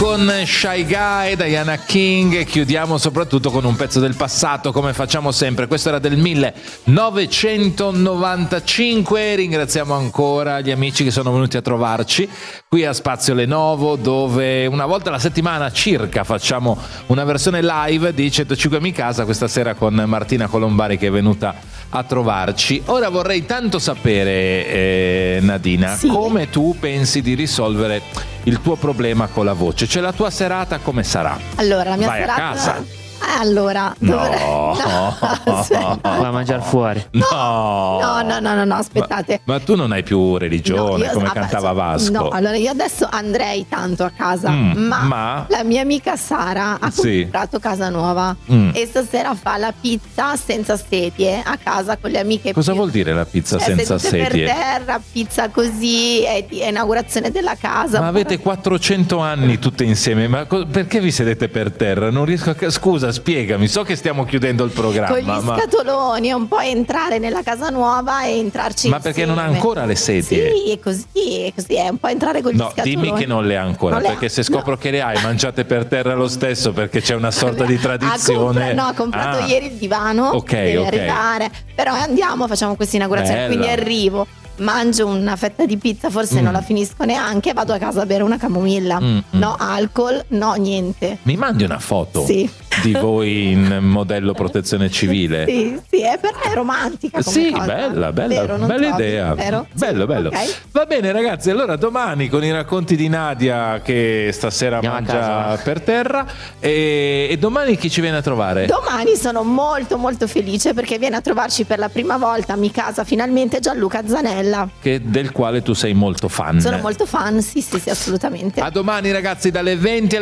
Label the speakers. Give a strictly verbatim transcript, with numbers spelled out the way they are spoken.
Speaker 1: Con Shy Guy, Diana King, e chiudiamo soprattutto con un pezzo del passato, come facciamo sempre. Questo era del millenovecentonovantacinque. Ringraziamo ancora gli amici che sono venuti a trovarci qui a Spazio Lenovo, dove una volta alla settimana circa facciamo una versione live di centocinque Mi Casa, questa sera con Martina Colombari che è venuta a trovarci. Ora vorrei tanto sapere, eh, Nadina, sì, come tu pensi di risolvere il tuo problema con la voce. Cioè, la tua serata come sarà?
Speaker 2: Allora, la mia
Speaker 1: Vai
Speaker 2: serata...
Speaker 1: a casa?
Speaker 2: Eh, allora,
Speaker 1: no,
Speaker 2: dovrei... no.
Speaker 3: Va a mangiare fuori.
Speaker 1: No,
Speaker 2: no, no, no, no, no, aspettate.
Speaker 1: Ma, ma tu non hai più religione,
Speaker 2: no,
Speaker 1: come
Speaker 2: ah,
Speaker 1: cantava Vasco.
Speaker 2: No, allora io adesso andrei tanto a casa,
Speaker 1: mm,
Speaker 2: ma,
Speaker 1: ma
Speaker 2: la mia amica Sara ha
Speaker 1: sì.
Speaker 2: comprato casa nuova
Speaker 1: mm.
Speaker 2: e stasera fa la pizza senza sedie a casa con le amiche.
Speaker 1: Cosa vuol dire la pizza
Speaker 2: cioè,
Speaker 1: senza sedie?
Speaker 2: Per terra, pizza così, è, è inaugurazione della casa.
Speaker 1: Ma avete quattrocento anni tutte insieme, ma co- perché vi sedete per terra? Non riesco a... Scusa, spiegami, so che stiamo chiudendo il programma.
Speaker 2: Con gli
Speaker 1: ma...
Speaker 2: scatoloni è un po' entrare nella casa nuova e entrarci
Speaker 1: ma perché
Speaker 2: insieme.
Speaker 1: Non ha ancora le sedie?
Speaker 2: Sì, è così, è così, è un po' entrare con gli
Speaker 1: no,
Speaker 2: scatoloni.
Speaker 1: No, dimmi che non le ha ancora,
Speaker 2: non
Speaker 1: perché
Speaker 2: ha,
Speaker 1: se scopro
Speaker 2: no.
Speaker 1: che le hai, mangiate per terra lo stesso, perché c'è una sorta di tradizione.
Speaker 2: Ha compra- no, ha comprato
Speaker 1: ah.
Speaker 2: ieri il divano,
Speaker 1: Ok,
Speaker 2: deve
Speaker 1: ok.
Speaker 2: arrivare, però andiamo, facciamo questa inaugurazione,
Speaker 1: Bella.
Speaker 2: quindi arrivo, mangio una fetta di pizza, forse
Speaker 1: mm.
Speaker 2: non la finisco neanche, vado a casa a bere una camomilla. Mm, no mm. alcol, no niente.
Speaker 1: Mi mandi una foto?
Speaker 2: Sì.
Speaker 1: Di voi in modello protezione civile?
Speaker 2: Sì, sì, è per me è romantica come
Speaker 1: sì,
Speaker 2: cosa.
Speaker 1: bella, bella,
Speaker 2: Vero,
Speaker 1: bella
Speaker 2: trovi?
Speaker 1: idea.
Speaker 2: Vero?
Speaker 1: Bello,
Speaker 2: sì,
Speaker 1: bello.
Speaker 2: Okay.
Speaker 1: Va bene, ragazzi, allora domani con i racconti di Nadia che stasera
Speaker 3: Andiamo
Speaker 1: mangia per terra e, e domani chi ci viene a trovare?
Speaker 2: Domani sono molto molto felice perché viene a trovarci per la prima volta a Mi Casa finalmente Gianluca Zanella,
Speaker 1: che, del quale tu sei molto fan.
Speaker 2: Sono molto fan, sì, sì, sì, assolutamente.
Speaker 1: A domani, ragazzi, dalle venti alle